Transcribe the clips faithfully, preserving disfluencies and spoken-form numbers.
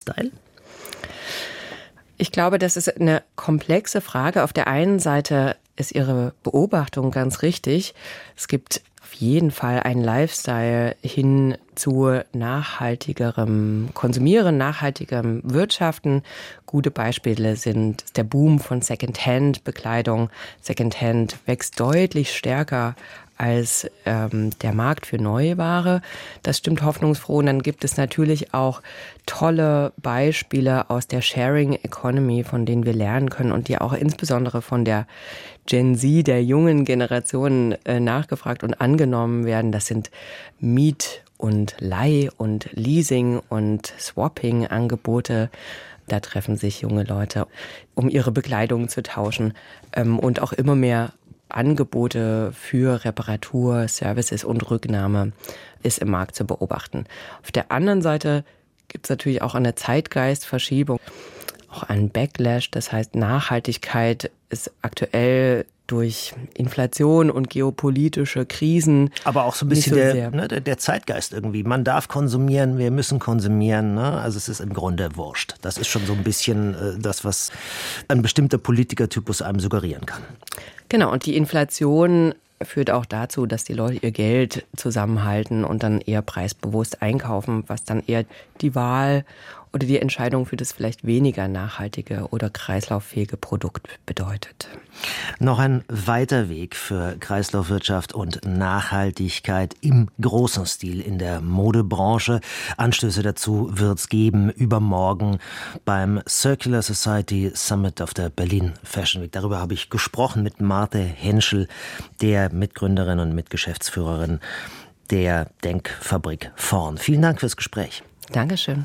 Lifestyle? Ich glaube, das ist eine komplexe Frage. Auf der einen Seite ist Ihre Beobachtung ganz richtig. Es gibt auf jeden Fall einen Lifestyle hin zu nachhaltigerem Konsumieren, nachhaltigerem Wirtschaften. Gute Beispiele sind der Boom von Secondhand-Bekleidung. Secondhand wächst deutlich stärker als ähm, der Markt für Neuware. Das stimmt hoffnungsfroh. Und dann gibt es natürlich auch tolle Beispiele aus der Sharing Economy, von denen wir lernen können und die auch insbesondere von der Gen Z, der jungen Generation, äh, nachgefragt und angenommen werden. Das sind Miet- und Leih- und Leasing- und Swapping-Angebote. Da treffen sich junge Leute, um ihre Bekleidung zu tauschen, ähm, und auch immer mehr Angebote für Reparatur, Services und Rücknahme ist im Markt zu beobachten. Auf der anderen Seite gibt es natürlich auch eine Zeitgeistverschiebung, auch einen Backlash. Das heißt, Nachhaltigkeit ist aktuell durch Inflation und geopolitische Krisen. Aber auch so ein bisschen so der, ne, der Zeitgeist irgendwie. Man darf konsumieren, wir müssen konsumieren. Ne? Also es ist im Grunde wurscht. Das ist schon so ein bisschen äh, das, was ein bestimmter Politikertypus einem suggerieren kann. Genau, und die Inflation führt auch dazu, dass die Leute ihr Geld zusammenhalten und dann eher preisbewusst einkaufen, was dann eher die Wahl oder die Entscheidung für das vielleicht weniger nachhaltige oder kreislauffähige Produkt bedeutet. Noch ein weiter Weg für Kreislaufwirtschaft und Nachhaltigkeit im großen Stil in der Modebranche. Anstöße dazu wird's geben übermorgen beim Circular Society Summit auf der Berlin Fashion Week. Darüber habe ich gesprochen mit Marthe Henschel, der Mitgründerin und Mitgeschäftsführerin der Denkfabrik Vorn. Vielen Dank fürs Gespräch. Dankeschön.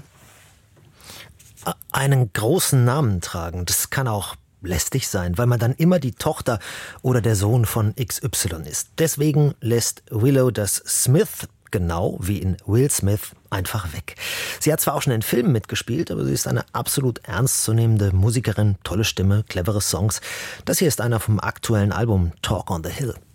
Einen großen Namen tragen, das kann auch lästig sein, weil man dann immer die Tochter oder der Sohn von X Y ist. Deswegen lässt Willow das Smith, genau wie in Will Smith, einfach weg. Sie hat zwar auch schon in Filmen mitgespielt, aber sie ist eine absolut ernstzunehmende Musikerin, tolle Stimme, clevere Songs. Das hier ist einer vom aktuellen Album Talk on the Hill.